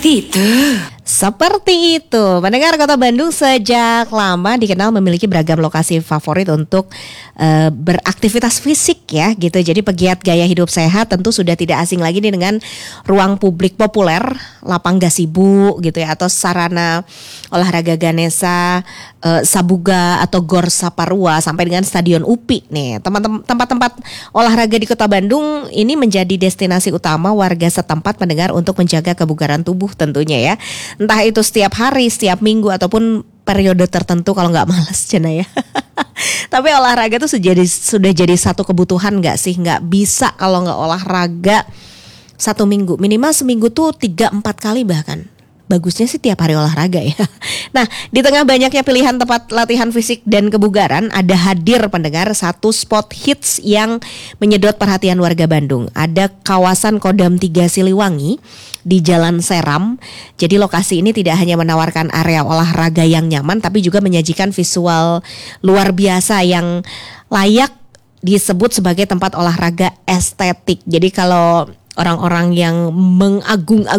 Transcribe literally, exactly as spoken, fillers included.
Seperti itu. Seperti itu. Pendengar, Kota Bandung sejak lama dikenal memiliki beragam lokasi favorit untuk uh, beraktivitas fisik ya gitu. Jadi pegiat gaya hidup sehat tentu sudah tidak asing lagi nih dengan ruang publik populer, lapang gasibu gitu ya, atau sarana olahraga Ganesha, uh, Sabuga atau Gor Saparua sampai dengan Stadion U P I nih. Teman-teman, tempat-tempat olahraga di Kota Bandung ini menjadi destinasi utama warga setempat pendengar untuk menjaga kebugaran tubuh tentunya ya. Entah itu setiap hari, setiap minggu ataupun periode tertentu kalau nggak malas Jana ya. Tapi olahraga tuh sudah jadi, sudah jadi satu kebutuhan nggak sih? Nggak bisa kalau nggak olahraga satu minggu. Minimal seminggu tuh tiga empat kali bahkan. Bagusnya sih tiap hari olahraga ya. Nah, di tengah banyaknya pilihan tempat latihan fisik dan kebugaran, ada hadir pendengar satu spot hits yang menyedot perhatian warga Bandung. Ada kawasan Kodam tiga Siliwangi di Jalan Seram. Jadi lokasi ini tidak hanya menawarkan area olahraga yang nyaman, tapi juga menyajikan visual luar biasa yang layak disebut sebagai tempat olahraga estetik. Jadi kalau orang-orang yang mengagung